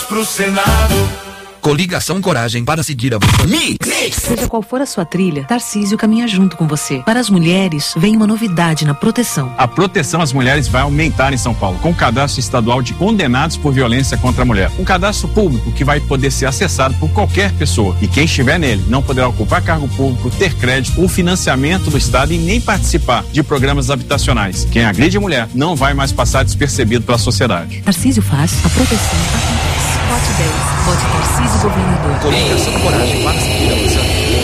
pro Senado. Coligação Coragem para seguir a você. Mix! Seja qual for a sua trilha, Tarcísio caminha junto com você. Para as mulheres, vem uma novidade na proteção. A proteção às mulheres vai aumentar em São Paulo, com o cadastro estadual de condenados por violência contra a mulher. Um cadastro público que vai poder ser acessado por qualquer pessoa. E quem estiver nele não poderá ocupar cargo público, ter crédito ou financiamento do Estado e nem participar de programas habitacionais. Quem agride a mulher não vai mais passar despercebido pela sociedade. Tarcísio faz, a proteção acontece. Vote 10. Vote Tarcísio Governador. Coligação Coragem para seguir a você.